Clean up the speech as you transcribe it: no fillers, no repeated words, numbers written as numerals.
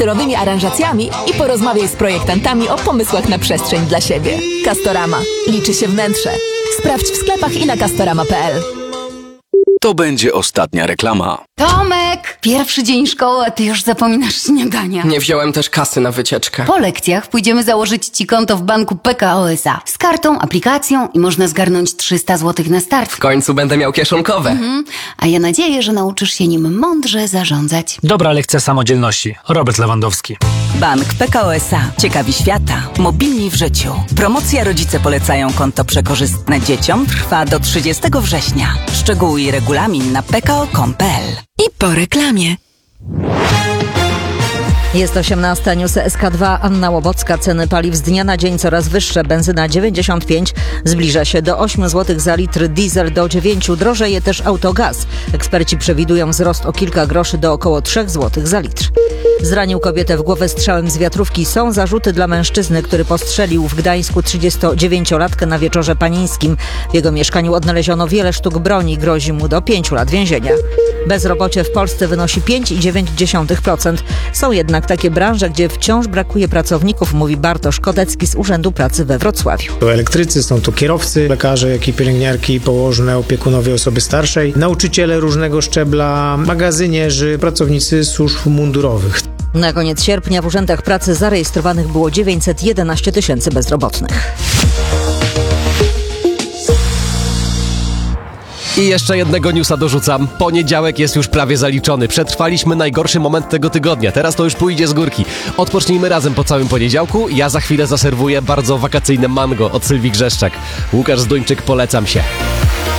stylowymi aranżacjami i porozmawiaj z projektantami o pomysłach na przestrzeń dla siebie. Castorama. Liczy się wnętrze. Sprawdź w sklepach i na castorama.pl. To będzie ostatnia reklama. Tomek! Pierwszy dzień szkoły, a ty już zapominasz śniadania. Nie wziąłem też kasy na wycieczkę. Po lekcjach pójdziemy założyć ci konto w banku PKO SA. Z kartą, aplikacją i można zgarnąć 300 zł na start. W końcu będę miał kieszonkowe. A ja nadzieję, że nauczysz się nim mądrze zarządzać. Dobra lekcja samodzielności. Robert Lewandowski. Bank PKO SA. Ciekawi świata. Mobilni w życiu. Promocja Rodzice polecają konto przekorzystne dzieciom trwa do 30 września. Szczegóły i regulamin na pko.com.pl. I po reklamie. Jest 18, news SK2, Anna Łobocka. Ceny paliw z dnia na dzień coraz wyższe. Benzyna 95 zbliża się do 8 zł za litr, diesel do 9. Drożeje też autogaz. Eksperci przewidują wzrost o kilka groszy do około 3 zł za litr. Zranił kobietę w głowę strzałem z wiatrówki. Są zarzuty dla mężczyzny, który postrzelił w Gdańsku 39-latkę na wieczorze panieńskim. W jego mieszkaniu odnaleziono wiele sztuk broni. Grozi mu do 5 lat więzienia. Bezrobocie w Polsce wynosi 5,9%. Są jednak takie branże, gdzie wciąż brakuje pracowników, mówi Bartosz Kodecki z Urzędu Pracy we Wrocławiu. To elektrycy, są to kierowcy, lekarze, jak i pielęgniarki, położne, opiekunowie osoby starszej, nauczyciele różnego szczebla, magazynierzy, pracownicy służb mundurowych. Na koniec sierpnia w urzędach pracy zarejestrowanych było 911 tysięcy bezrobotnych. I jeszcze jednego newsa dorzucam. Poniedziałek jest już prawie zaliczony. Przetrwaliśmy najgorszy moment tego tygodnia. Teraz to już pójdzie z górki. Odpocznijmy razem po całym poniedziałku. Ja za chwilę zaserwuję bardzo wakacyjne mango od Sylwii Grzeszczak. Łukasz Zduńczyk, polecam się.